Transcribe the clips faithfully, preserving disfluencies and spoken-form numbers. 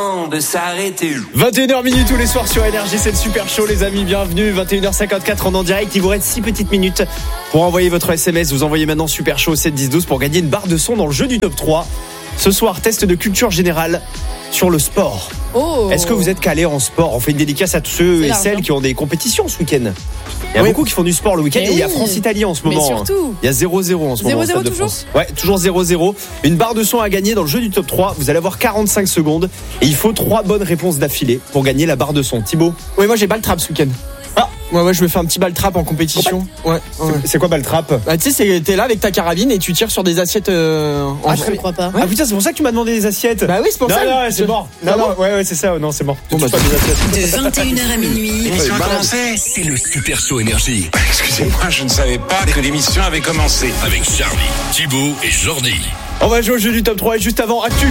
de s'arrêter. vingt et une heures minutes tous les soirs sur Énergie, c'est le super show les amis, bienvenue. Vingt et une heures cinquante-quatre en, en direct, il vous reste six petites minutes pour envoyer votre S M S. Vous envoyez maintenant super show sept dix douze pour gagner une barre de son dans le jeu du top trois. Ce soir, test de culture générale sur le sport. Oh. Est-ce que vous êtes calé en sport? On fait une dédicace à tous ceux et celles qui ont des compétitions ce week-end. Il y a oui. beaucoup qui font du sport le week-end et, et oui. il y a France-Italie en ce moment. Mais surtout. Il y a zéro zéro en ce moment. zéro zéro de toujours France. Ouais, toujours zéro zéro. Une barre de son à gagner dans le jeu du top trois. Vous allez avoir quarante-cinq secondes et il faut trois bonnes réponses d'affilée pour gagner la barre de son. Thibaut? Oui, moi j'ai ball trap ce week-end. Ah ouais, ouais, je me fais un petit ball trap en compétition. Ouais, ouais. C'est, c'est quoi ball trap? Bah, tu sais, c'est, t'es là avec ta carabine et tu tires sur des assiettes. Euh, en ah, je ne crois pas. Ouais. Ah putain, c'est pour ça que tu m'as demandé des assiettes. Bah oui, c'est pour non, ça. Non, non, c'est mort. Non, non, ouais, ouais, c'est ça. Non, c'est mort. Bon, bah, pas des assiettes. De vingt et une heures à minuit. L'émission a commencé. C'est le Super Show Énergie. Excusez-moi, je ne savais pas que l'émission avait commencé. Avec Charlie, Thibaut et Jordi. On va jouer au jeu du top trois et juste avant, actu.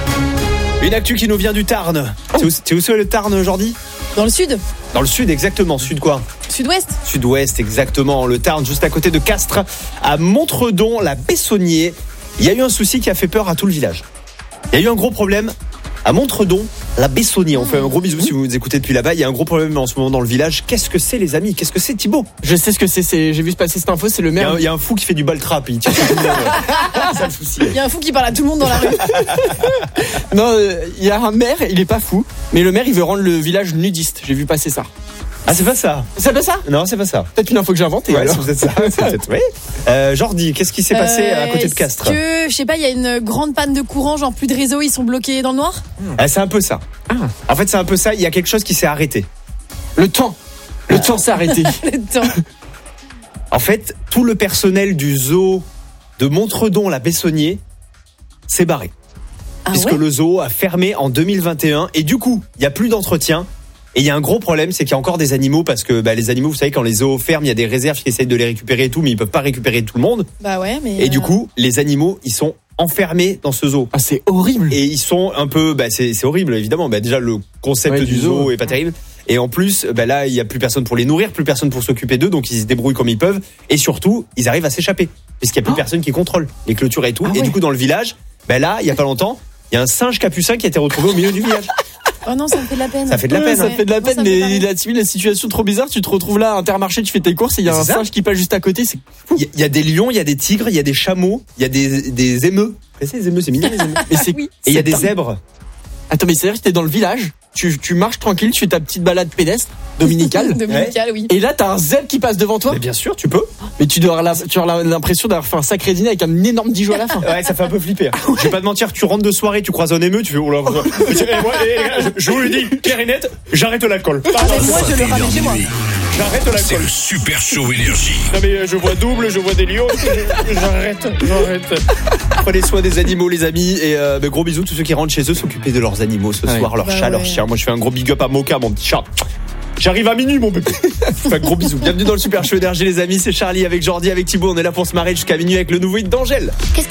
Une actu qui nous vient du Tarn. Oh. Tu es où, où le Tarn, Jordi? Dans le sud. Dans le sud, exactement. Sud quoi? Sud-ouest. Sud-ouest, exactement. Le Tarn, juste à côté de Castres, à Montredon, la Bessonnier. Il y a eu un souci qui a fait peur à tout le village. Il y a eu un gros problème à Montredon, la Bessonnier. On fait un gros bisou si vous nous écoutez depuis là-bas. Il y a un gros problème en ce moment dans le village. Qu'est-ce que c'est, les amis? Qu'est-ce que c'est, Thibaut? Je sais ce que c'est. c'est j'ai vu se passer cette info. C'est le maire. Il y a un, il y a un fou qui fait du ball trap. Il tire sur tout le monde. C'est ça le souci. Il y a un fou qui parle à tout le monde dans la rue. Non, euh, il y a un maire. Il est pas fou, mais le maire il veut rendre le village nudiste. J'ai vu passer ça. Ah, c'est pas ça. C'est pas ça? Non, c'est pas ça. Peut-être une info que j'ai inventée. Ouais, alors. c'est peut-être ça. C'est peut-être, oui. Euh, Jordi, qu'est-ce qui s'est passé euh, à côté de Castres? Que, je sais pas, il y a une grande panne de courant, genre plus de réseau, ils sont bloqués dans le noir. Ah, c'est un peu ça. Ah. En fait, c'est un peu ça. Il y a quelque chose qui s'est arrêté. Le temps. Le temps s'est arrêté. Le temps. En fait, tout le personnel du zoo de Montredon, la Bessonnier, s'est barré. Ah puisque ouais le zoo a fermé en deux mille vingt et un. Et du coup, il n'y a plus d'entretien. Et il y a un gros problème, c'est qu'il y a encore des animaux, parce que bah, les animaux, vous savez, quand les zoos ferment, il y a des réserves qui essayent de les récupérer et tout, mais ils peuvent pas récupérer tout le monde. Bah ouais, mais. Et euh... du coup, les animaux, ils sont enfermés dans ce zoo. Ah, c'est horrible. Et ils sont un peu, bah, c'est, c'est horrible, évidemment. Bah, déjà, le concept ouais, du, du zoo, zoo est pas terrible. Et en plus, bah, là, il y a plus personne pour les nourrir, plus personne pour s'occuper d'eux, donc ils se débrouillent comme ils peuvent. Et surtout, ils arrivent à s'échapper, puisqu'il y a plus oh. personne qui contrôle les clôtures et tout. Ah, et ouais. du coup, dans le village, bah, là, il y a pas longtemps, il y a un singe capucin qui a été retrouvé au milieu du village. Oh non, ça me fait de la peine. Ça fait de la ouais, peine. Ça hein. fait de la non, peine, mais il a la situation trop bizarre. Tu te retrouves là à Intermarché, tu fais tes courses et il y a un ça. singe qui passe juste à côté. C'est fou. Il y, y a des lions, il y a des tigres, il y a des chameaux, il y a des, des émeus. C'est les émeus, c'est mignon les émeus. Mais c'est, oui. Et il y a des dingue. zèbres. Attends, mais c'est-à-dire que t'es dans le village, tu, tu marches tranquille, tu fais ta petite balade pédestre, dominicale. Dominicale, oui. Et là, t'as un zèbre qui passe devant toi. Mais bien sûr, tu peux. Mais tu dois avoir, la, tu as l'impression d'avoir fait un sacré dîner avec un énorme Dijon à la fin. Ouais, ça fait un peu flipper. Je vais pas te mentir, tu rentres de soirée, tu croises un émeu, tu fais oh là. Eh, moi, eh, je, je vous le dis, clair et net, j'arrête l'alcool. Pardon, moi, je le ramène chez moi. J'arrête l'alcool. C'est le Super Show Énergie. Non mais je vois double, je vois des lions. J'arrête, j'arrête. Prenez soin des animaux, les amis, et euh, bah, gros bisous tous ceux qui rentrent chez eux, s'occuper de leurs animaux ce ouais. soir, leurs bah chats, ouais. leurs chiens. Moi, je fais un gros big up à Moka, mon petit chat. J'arrive à minuit, mon bébé. Je fais un gros bisou. Bienvenue dans le Super Show Énergie, les amis. C'est Charlie avec Jordi, avec Thibaut. On est là pour se marrer jusqu'à minuit avec le nouveau hit d'Angèle.